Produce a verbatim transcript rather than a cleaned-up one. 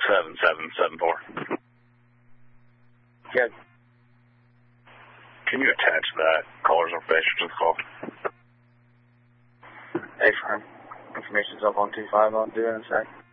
seven seven seven four. Good. Can you attach that caller's information to the call? A-firm. Information's up on two five. I'll do it in a sec.